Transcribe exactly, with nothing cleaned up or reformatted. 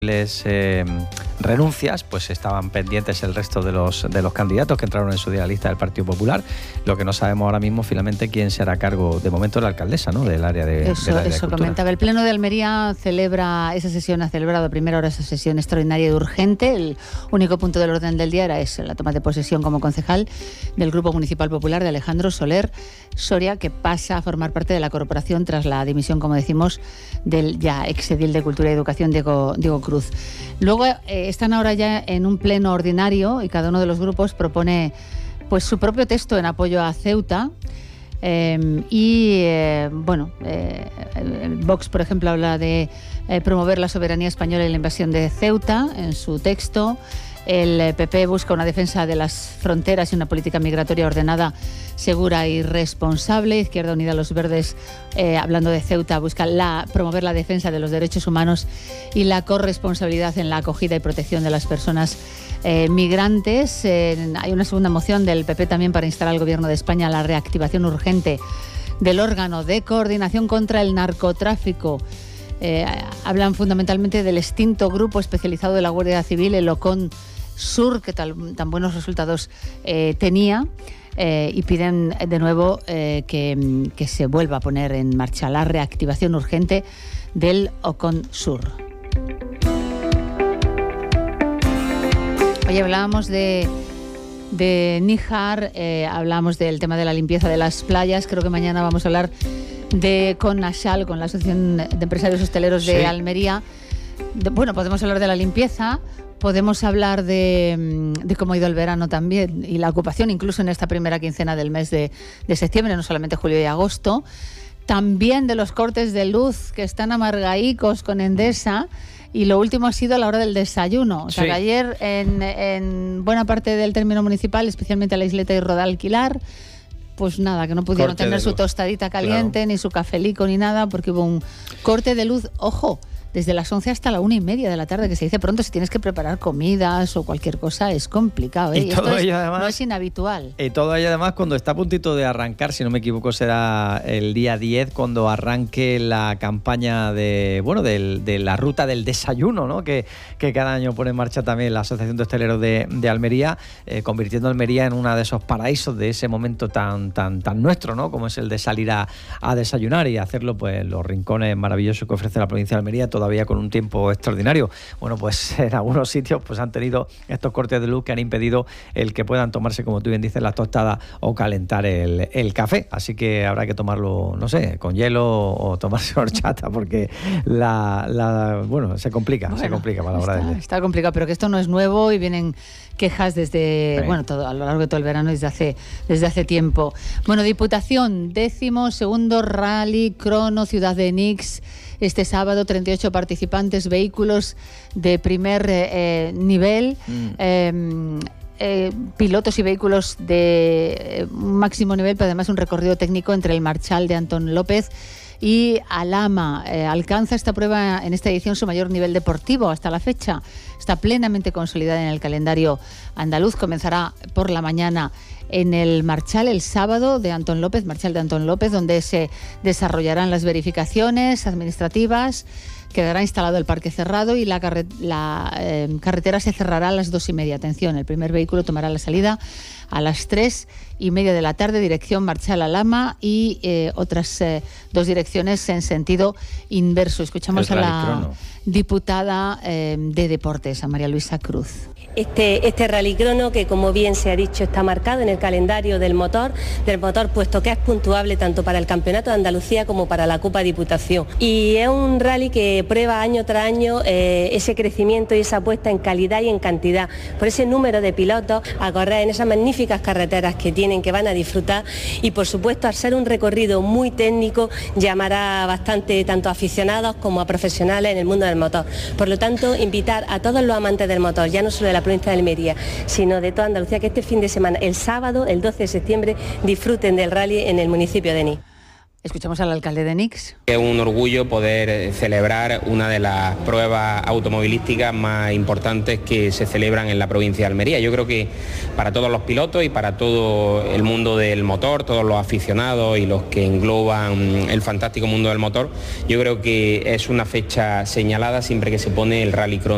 Les eh, renuncias, pues estaban pendientes el resto de los de los candidatos que entraron en su día a la lista del Partido Popular. Lo que no sabemos ahora mismo finalmente quién será a cargo, de momento, la alcaldesa, ¿no?, del área de Eso, del área eso de comentaba. El Pleno de Almería celebra esa sesión, ha celebrado a primera hora esa sesión extraordinaria y urgente. El único punto del orden del día era ese, la toma de posesión como concejal del Grupo Municipal Popular de Alejandro Soler Soria, que pasa a formar parte de la corporación tras la dimisión, como decimos, del ya exedil de Cultura y Educación, Diego, Diego Cruz. Luego eh, están ahora ya en un pleno ordinario y cada uno de los grupos propone pues su propio texto en apoyo a Ceuta. Eh, y eh, bueno, eh, el Vox, por ejemplo, habla de eh, promover la soberanía española y la invasión de Ceuta en su texto. El P P busca una defensa de las fronteras y una política migratoria ordenada, segura y responsable. Izquierda Unida, Los Verdes, eh, hablando de Ceuta, busca la, promover la defensa de los derechos humanos y la corresponsabilidad en la acogida y protección de las personas eh, migrantes. Eh, hay una segunda moción del P P también para instar al Gobierno de España a la reactivación urgente del órgano de coordinación contra el narcotráfico. Eh, hablan fundamentalmente del extinto grupo especializado de la Guardia Civil, el OCON Sur, que tal, tan buenos resultados eh, tenía, eh, y piden de nuevo eh, que, que se vuelva a poner en marcha la reactivación urgente del OCON Sur. Hoy hablábamos de, de Níjar, eh, hablamos del tema de la limpieza de las playas. Creo que mañana vamos a hablar de con Nashal, con la Asociación de Empresarios Hosteleros de sí. Almería. De, bueno, podemos hablar de la limpieza, podemos hablar de, de cómo ha ido el verano también y la ocupación, incluso en esta primera quincena del mes de, de septiembre, no solamente julio y agosto. También de los cortes de luz que están amargaicos con Endesa. Y lo último ha sido a la hora del desayuno. O sea, sí. que ayer en, en buena parte del término municipal, especialmente a la Isleta y Rodalquilar, pues nada, que no pudieron corte tener su tostadita caliente, claro, ni su cafelico, ni nada, porque hubo un corte de luz, ojo, desde las once hasta la una y media de la tarde, que se dice pronto. Si tienes que preparar comidas o cualquier cosa, es complicado, ¿eh? Y, y todo esto es, además, no es inhabitual. Y todo ello además cuando está a puntito de arrancar, si no me equivoco será el día diez, cuando arranque la campaña de, bueno, de, de la ruta del desayuno, ¿no?, que, que cada año pone en marcha también la Asociación de Hosteleros de, de Almería, eh, convirtiendo a Almería en uno de esos paraísos de ese momento tan, tan, tan nuestro, ¿no?, como es el de salir a, a desayunar y hacerlo, pues, los rincones maravillosos que ofrece la provincia de Almería, todavía con un tiempo extraordinario. Bueno, pues en algunos sitios pues han tenido estos cortes de luz que han impedido el que puedan tomarse, como tú bien dices, las tostadas o calentar el, el café. Así que habrá que tomarlo, no sé, con hielo o tomarse horchata, porque la, la bueno, se complica, bueno, se complica para la hora está, del... Está complicado, pero que esto no es nuevo y vienen quejas desde, sí. bueno, todo, a lo largo de todo el verano, desde hace, desde hace tiempo. Bueno, Diputación, décimo segundo Rally Crono Ciudad de Nix. Este sábado, treinta y ocho participantes, vehículos de primer eh, nivel, mm. eh, eh, pilotos y vehículos de eh, máximo nivel, pero además un recorrido técnico entre el Marchal de Antón López y Alhama. Eh, alcanza esta prueba en esta edición su mayor nivel deportivo hasta la fecha. Está plenamente consolidada en el calendario andaluz. Comenzará por la mañana en el Marchal el sábado de Antón López, Marchal de Antón López, donde se desarrollarán las verificaciones administrativas. Quedará instalado el parque cerrado y la, carre- la eh, carretera se cerrará a las dos y media. Atención, el primer vehículo tomará la salida a las tres y media de la tarde, dirección Marchal Alhama, y eh, otras eh, dos direcciones en sentido inverso. Escuchamos a la crono. diputada eh, de Deportes, a María Luisa Cruz. Este, este Rally Crono, que como bien se ha dicho, está marcado en el calendario del motor, del motor, puesto que es puntuable tanto para el Campeonato de Andalucía como para la Copa Diputación. Y es un rally que prueba año tras año eh, ese crecimiento y esa apuesta en calidad y en cantidad, por ese número de pilotos a correr en esas magníficas carreteras que tienen, que van a disfrutar, y por supuesto, al ser un recorrido muy técnico, llamará bastante tanto a aficionados como a profesionales en el mundo del motor. Por lo tanto, invitar a todos los amantes del motor, ya no solo de la provincia de Almería, sino de toda Andalucía, que este fin de semana, el sábado, el doce de septiembre, disfruten del rally en el municipio de Nix. Escuchamos al alcalde de Nix. Es un orgullo poder celebrar una de las pruebas automovilísticas más importantes que se celebran en la provincia de Almería. Yo creo que para todos los pilotos y para todo el mundo del motor, todos los aficionados y los que engloban el fantástico mundo del motor, yo creo que es una fecha señalada siempre que se pone el Rally Crono